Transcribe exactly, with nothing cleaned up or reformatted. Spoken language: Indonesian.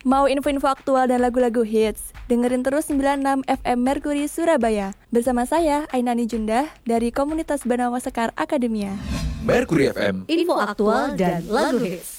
Mau info-info aktual dan lagu-lagu hits? Dengerin terus sembilan puluh enam F M Mercury Surabaya. Bersama saya, Ainani Jundah, dari komunitas Banawa Sekar Akademia. Mercury F M, info aktual dan lagu hits.